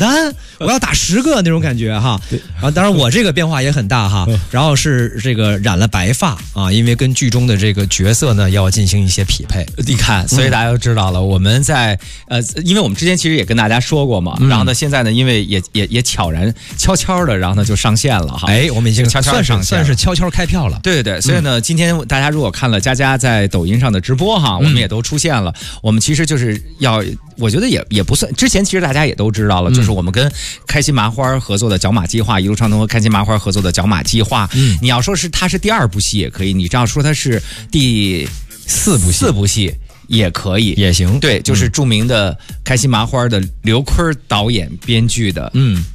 弹，我要打10个那种感觉哈。啊，当然我这个变化也很大哈。然后是这个染了白发啊，因为跟剧中的这个角色呢要进行一些匹配。 你看，所以大家都知道了，我们在因为我们之前其实也跟大家说过嘛，然后呢，现在呢，因为也悄悄的，然后呢就上线了哈。 哎，我们已经悄悄上线， 算是悄悄开票了。 对对对，所以呢，今天大家如果看了佳佳在抖音上的直播哈，我们也都出现了。我们其实就是我觉得也不算，之前其实大家也都知道了，就是我们跟开心麻花合作的角马计划，一路畅通和开心麻花合作的角马计划。你要说它是第2部戏也可以，你这样说它是第4部戏。也可以， 也行。 对，就是著名的开心麻花的刘坤导演编剧的